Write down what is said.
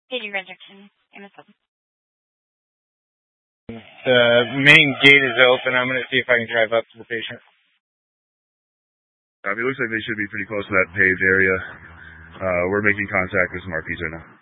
Katie Redrickson, MSL. The main gate is open. I'm going to see if I can drive up to the patient. It looks like they should be pretty close to that paved area. We're making contact with some RPs right now.